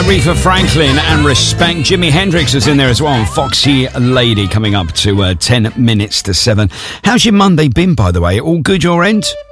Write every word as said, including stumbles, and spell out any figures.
Aretha Franklin and Respect. Jimi Hendrix is in there as well, and Foxy Lady coming up to uh, ten minutes to seven. How's your Monday been, by the way? All good your end?